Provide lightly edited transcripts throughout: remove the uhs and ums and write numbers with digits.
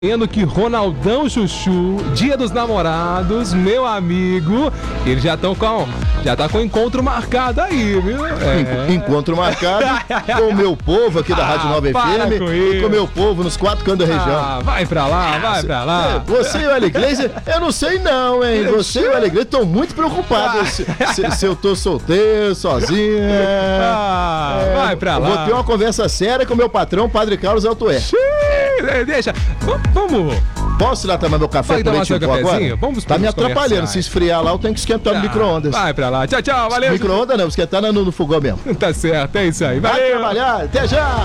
Vendo que Ronaldão Chuchu, Dia dos Namorados, meu amigo, eles já tá com encontro marcado aí, viu? Encontro marcado com o meu povo aqui da Rádio Nova FM e com o meu povo nos 4 cantos da região. Vai pra lá. Você e o Alegre, eu não sei não, hein? Você e o Alegre estão muito preocupados se eu tô solteiro, sozinho. Vai pra lá. Vou ter uma conversa séria com o meu patrão, Padre Carlos Altué. Deixa, vamos. Posso ir lá tomar meu café com leite em pó agora? Vamos tá me atrapalhando. Se esfriar lá, eu tenho que esquentar no micro-ondas. Vai pra lá. Tchau, valeu. Micro-ondas não, esquentar no fogão mesmo. Tá certo, é isso aí. Vai Valeu. trabalhar, até já!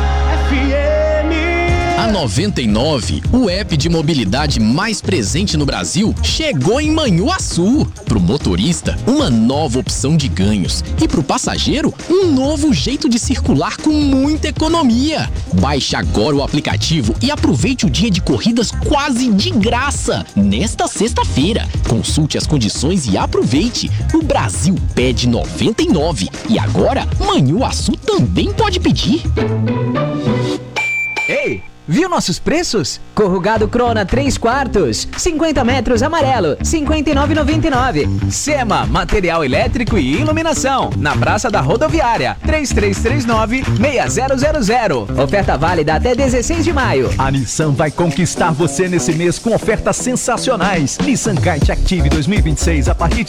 A 99, o app de mobilidade mais presente no Brasil, chegou em Manhuaçu. Pro motorista, uma nova opção de ganhos. E pro passageiro, um novo jeito de circular com muita economia. Baixe agora o aplicativo e aproveite o dia de corridas quase de graça. Nesta sexta-feira, consulte as condições e aproveite. O Brasil pede 99. E agora, Manhuaçu também pode pedir. Ei! Viu nossos preços? Corrugado Crona 3/4, 50 metros amarelo, R$ 59,99. Sema, material elétrico e iluminação, na Praça da Rodoviária, 3339-6000. Oferta válida até 16 de maio. A Nissan vai conquistar você nesse mês com ofertas sensacionais. Nissan Kite Active 2026 a partir de